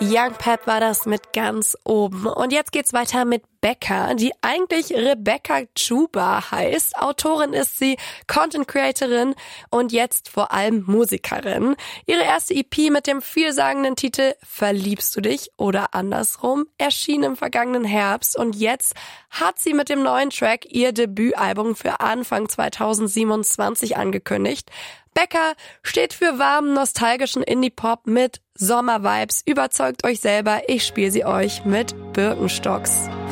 Young Pep war das mit ganz oben. Und jetzt geht's weiter mit Becca, die eigentlich Rebecca Chuba heißt. Autorin ist sie, Content Creatorin und jetzt vor allem Musikerin. Ihre erste EP mit dem vielsagenden Titel Verliebst du dich oder andersrum erschien im vergangenen Herbst und jetzt hat sie mit dem neuen Track ihr Debütalbum für Anfang 2027 angekündigt. Becca steht für warmen, nostalgischen Indie-Pop mit Sommer-Vibes. Überzeugt euch selber, ich spiele sie euch mit Birkenstocks.